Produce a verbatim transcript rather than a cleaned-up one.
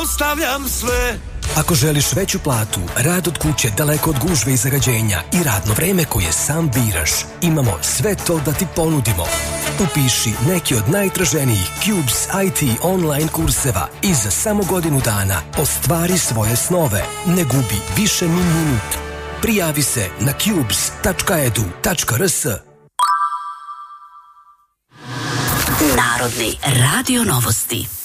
ostavljam sve. Ako želiš veću platu, rad od kuće daleko od gužve i zagađenja i radno vreme koje sam biraš, imamo sve to da ti ponudimo. Upiši neki od najtraženijih Cubes I T online kurseva i za samo godinu dana ostvari svoje snove. Ne gubi više ni minut. Prijavi se na cubes tačka edu tačka rs. Narodni radio novosti.